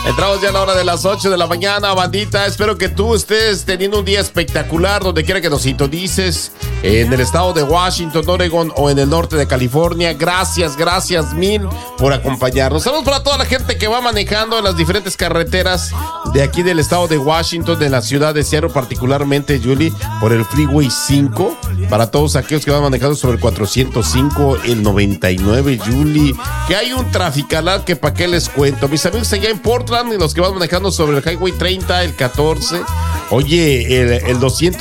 Entramos ya a la hora de las 8 de la mañana, bandita. Espero que tú estés teniendo un día espectacular donde quiera que nos sintonices, en el estado de Washington, Oregon o en el norte de California. Gracias mil por acompañarnos. Saludos para toda la gente que va manejando en las diferentes carreteras de aquí del estado de Washington, de la ciudad de Seattle, particularmente, Julie, por el Freeway 5. Para todos aquellos que van manejando sobre el 405, el 99, Julie, que hay un trafical que para qué les cuento. Mis amigos allá en Portland y los que van manejando sobre el Highway 30, el 14, oye, el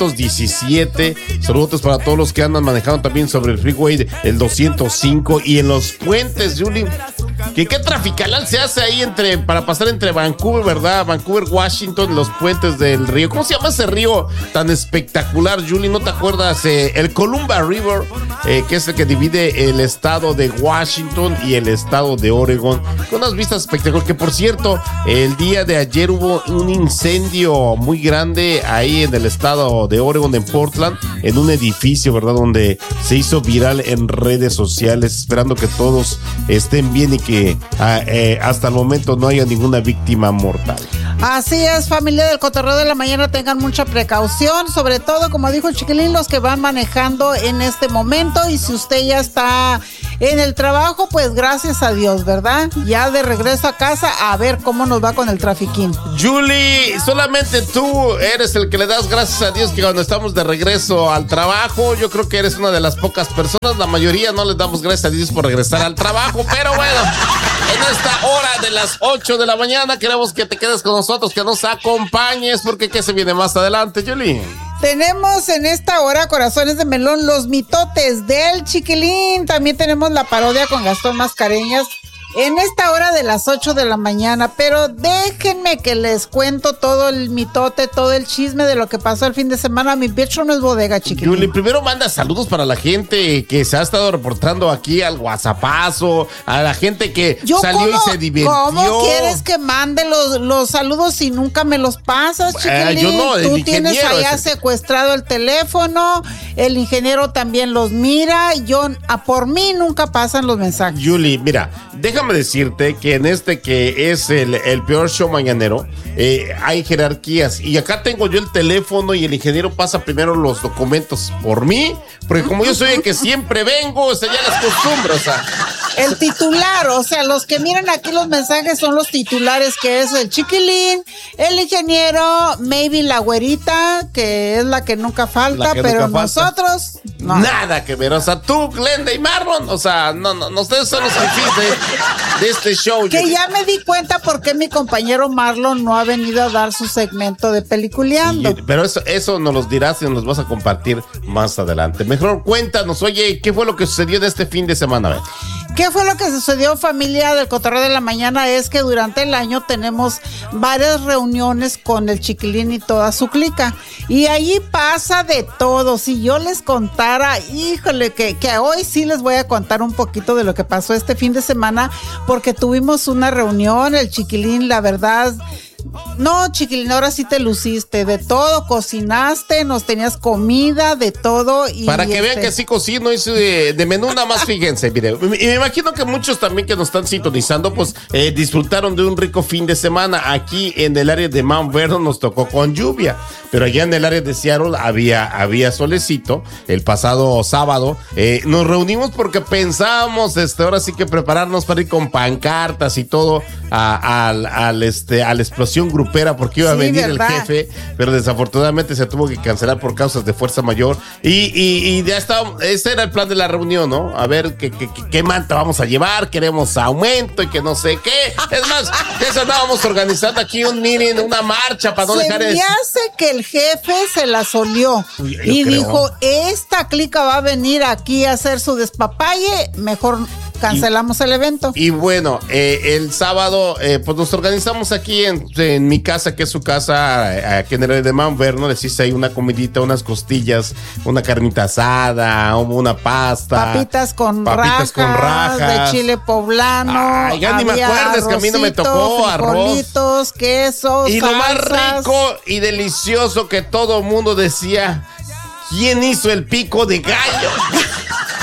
217. Saludos para todos los que andan manejando también sobre el Freeway, el 205 y en los puentes, Julie. ¿Qué trafical se hace ahí para pasar entre Vancouver, verdad? Vancouver, Washington, los puentes del río. ¿Cómo se llama ese río tan espectacular, Julie? ¿No te acuerdas? El Columbia River, que es el que divide el estado de Washington y el estado de Oregon, con unas vistas espectaculares. Que por cierto, el día de ayer hubo un incendio muy grande ahí en el estado de Oregon, en Portland, en un edificio, ¿verdad? Donde se hizo viral en redes sociales, esperando que todos estén bien y que hasta el momento no haya ninguna víctima mortal. Así es, familia del Cotorreo de la Mañana, tengan mucha precaución, sobre todo, como dijo Chiquilín, los que van manejando en este momento. Y si usted ya está en el trabajo, pues gracias a Dios, ¿verdad? Ya de regreso a casa, a ver cómo nos va con el trafiquín. Julie, solamente tú eres el que le das gracias a Dios que cuando estamos de regreso al trabajo, yo creo que eres una de las pocas personas, la mayoría no les damos gracias a Dios por regresar al trabajo, pero bueno, en esta hora de las 8 de la mañana queremos que te quedes con nosotros, que nos acompañes, porque ¿qué se viene más adelante, Julie? Tenemos en esta hora, corazones de melón, los mitotes del Chiquilín. También tenemos la parodia con Gastón Mascareñas en esta hora de las 8 de la mañana. Pero déjenme que les cuento todo el mitote, todo el chisme de lo que pasó el fin de semana. Mi pecho no es bodega, Chiquilín. Julie, primero manda saludos para la gente que se ha estado reportando aquí al WhatsAppazo, a la gente que salió y se divirtió. ¿Cómo quieres que mande los saludos si nunca me los pasas, Chiquilín? Yo no, Tú tienes allá secuestrado el teléfono, el ingeniero también los mira, por mí nunca pasan los mensajes. Julie, mira, déjame decirte que en que es el peor show mañanero, hay jerarquías, y acá tengo yo el teléfono y el ingeniero pasa primero los documentos por mí, porque como yo soy el que siempre vengo, o sea, ya las costumbres, o sea. El titular, o sea, los que miran aquí los mensajes son los titulares, que es el Chiquilín, el ingeniero, maybe la güerita, que es la que nunca falta, pero nosotros no. Nada que ver, o sea, tú, Glenda y Marlon, o sea, no, ustedes son los fifís de este show. Que ya me di cuenta por qué mi compañero Marlon no ha venido a dar su segmento de Peliculeando. Pero eso nos los dirás y nos los vas a compartir más adelante. Mejor cuéntanos, oye, ¿qué fue lo que sucedió de este fin de semana? A ver. ¿Qué fue lo que sucedió, familia del Cotorreo de la Mañana? Es que durante el año tenemos varias reuniones con el Chiquilín y toda su clica. Y allí pasa de todo. Si yo les contara, híjole, que hoy sí les voy a contar un poquito de lo que pasó este fin de semana, porque tuvimos una reunión, el Chiquilín, la verdad. No, Chiquilín, ahora sí te luciste, de todo, cocinaste, nos tenías comida, de todo. Y para que vean que sí cocino, hice de menú nada más, fíjense, mire. Y me imagino que muchos también que nos están sintonizando, pues disfrutaron de un rico fin de semana. Aquí en el área de Mount Vernon nos tocó con lluvia, pero allá en el área de Seattle había solecito. El pasado sábado nos reunimos porque pensábamos, ahora sí que prepararnos para ir con pancartas y todo a la explosión grupera, porque iba a venir ¿verdad? El jefe, pero desafortunadamente se tuvo que cancelar por causas de fuerza mayor y ya está. Ese era el plan de la reunión, ¿no? A ver qué manta vamos a llevar, queremos aumento y que no sé qué. Es más, ya andábamos organizando aquí un meeting, una marcha para no dejar eso. Se me hace que el jefe se la solió y dijo, esta clica va a venir aquí a hacer su despapalle, mejor cancelamos el evento. Y bueno, el sábado pues nos organizamos aquí en mi casa, que es su casa, aquí en el área de Mount Vernon. Les hice ahí una comidita, unas costillas, una carnita asada, una pasta, papitas con rajas, de chile poblano. Ay, ya ni me acuerdes que a mí no me tocó arroz, quesos, y salsas. Lo más rico y delicioso que todo el mundo decía, ¿quién hizo el pico de gallo?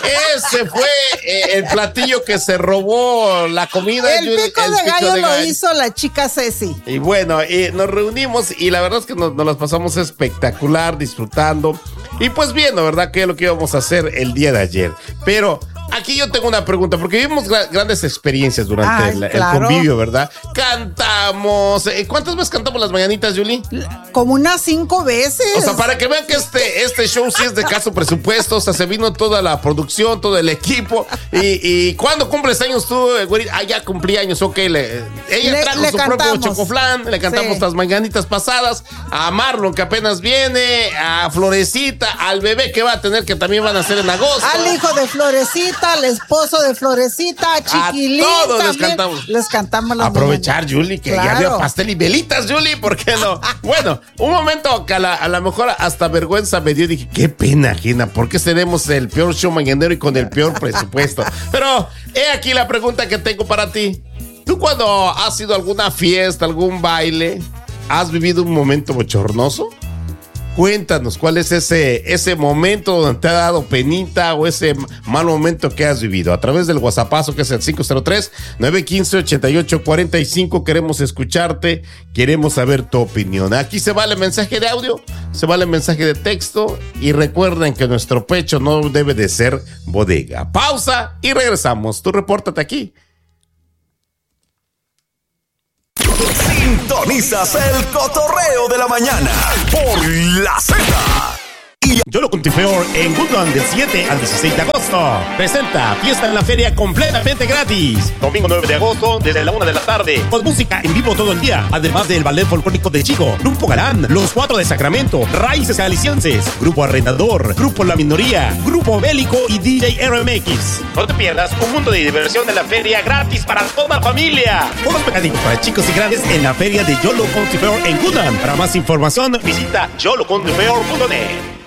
Ese fue el platillo que se robó la comida. El pico de gallo lo hizo la chica Ceci. Y bueno, nos reunimos y la verdad es que nos las pasamos espectacular, disfrutando y pues viendo, ¿verdad?, qué es lo que íbamos a hacer el día de ayer. Pero aquí yo tengo una pregunta, porque vivimos grandes experiencias durante el convivio, ¿verdad? Cantamos. ¿Cuántas veces cantamos las mañanitas, Julie? Como unas 5 veces. O sea, para que vean que este show sí es de caso presupuesto. O sea, se vino toda la producción, todo el equipo. Y ¿cuándo cumples años tú, güey? Ya cumplí años, ok. Ella trajo su propio chocoflán. Le cantamos las mañanitas pasadas. A Marlon, que apenas viene. A Florecita. Al bebé que va a tener, que también van a hacer en agosto. Al hijo de Florecita, al esposo de Florecita, a Chiquilín. A todos también les cantamos las aprovechar, Julie, que ya había pastel y velitas, Julie, ¿por qué no? Bueno, un momento que a lo mejor hasta vergüenza me dio. Dije, qué pena ajena, ¿por qué seremos el peor show mañanero y con el peor presupuesto? Pero he aquí la pregunta que tengo para ti. ¿Tú cuando has ido a alguna fiesta, algún baile, has vivido un momento bochornoso? Cuéntanos, ¿cuál es ese momento donde te ha dado penita o ese mal momento que has vivido? A través del WhatsAppazo, que es el 503-915-8845. Queremos escucharte, queremos saber tu opinión. Aquí se vale mensaje de audio, se vale mensaje de texto. Y recuerden que nuestro pecho no debe de ser bodega. Pausa y regresamos. Tú repórtate aquí. Sintonizas el cotorreo de la mañana por La Z. Yolo Country Fair en Woodland del 7 al 16 de agosto. Presenta fiesta en la feria completamente gratis. Domingo 9 de agosto desde la 1 de la tarde. Con música en vivo todo el día. Además del ballet folclórico de Chico, Grupo Galán, Los 4 de Sacramento, Raíces Jaliscienses, Grupo Arrendador, Grupo La Minoría, Grupo Bélico y DJ RMX. No te pierdas un mundo de diversión en la feria gratis para toda la familia. Todos pegaditos para chicos y grandes en la feria de Yolo Country Fair en Woodland. Para más información visita yolocountryfair.net.